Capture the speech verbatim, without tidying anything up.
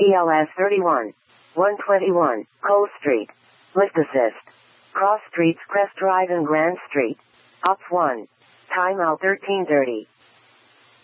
T L S thirty-one. one twenty-one, Cole Street. Lift assist. Cross streets Crest Drive and Grand Street. Ops one. Timeout thirteen thirty.